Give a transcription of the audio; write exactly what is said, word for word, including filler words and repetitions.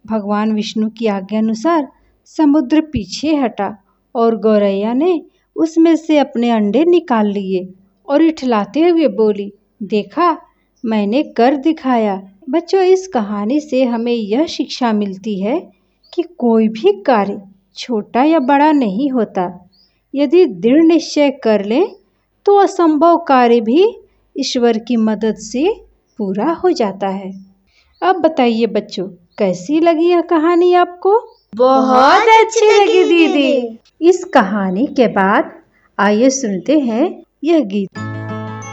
भगवान विष्णु की आज्ञा अनुसार समुद्र पीछे हटा और गौरैया ने उसमें से अपने अंडे निकाल लिए और इठलाते हुए बोली, देखा, मैंने कर दिखाया। बच्चों, इस कहानी से हमें यह शिक्षा मिलती है कि कोई भी कार्य छोटा या बड़ा नहीं होता। यदि दृढ़ निश्चय कर लें तो असंभव कार्य भी ईश्वर की मदद से पूरा हो जाता है। अब बताइए बच्चों, कैसी लगी यह कहानी आपको? बहुत अच्छी लगी दीदी। इस कहानी के बाद आइए सुनते हैं यह गीत।